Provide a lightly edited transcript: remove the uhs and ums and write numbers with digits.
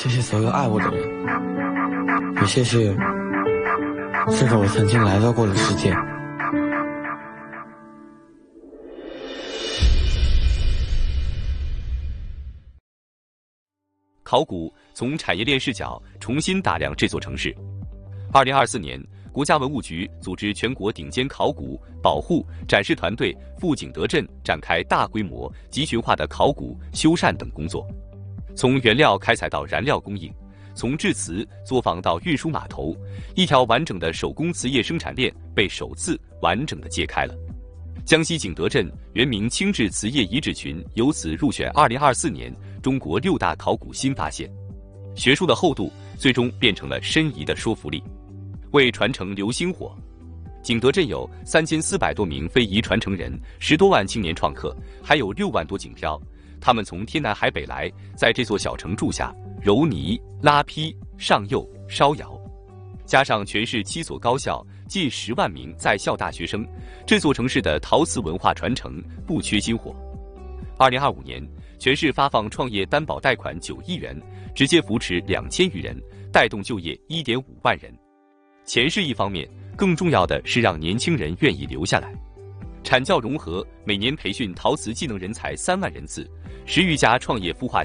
谢谢所有爱我的人，也谢谢这个我曾经来到过的世界。 考古从产业链视角重新打量这座城市。2024年，国家文物局组织全国顶尖考古、保护、展示团队赴景德镇展开大规模、集群化的考古、修缮等工作。从原料开采到燃料供应，从制瓷作坊到运输码头，一条完整的手工瓷业生产链被首次完整的揭开了。江西景德镇原名清治瓷业遗址群由此入选2024年中国6大考古新发现。学术的厚度最终变成了申遗的说服力。为传承留星火，景德镇有3400多名非遗传承人，10多万青年创客，还有6万多景漂。他们从天南海北来，在这座小城住下，揉泥、拉坯、上釉、烧窑，加上全市7所高校，近10万名在校大学生，这座城市的陶瓷文化传承不缺薪火。2025年，全市发放创业担保贷款9亿元，直接扶持2000余人，带动就业1.5万人。钱是一方面，更重要的是让年轻人愿意留下来。产教融合，每年培训陶瓷技能人才3万人次，10余家创业孵化